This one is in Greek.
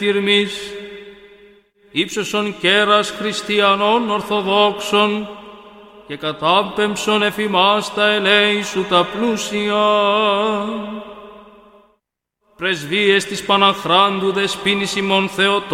Τυρμής, ύψωσον κέρας χριστιανών Ορθοδόξων και κατάπεμψον εφημάς τα ελέη σου τα πλούσια. Πρεσβείες της Παναχράντου Δεσποίνης ημών Θεοτόκου,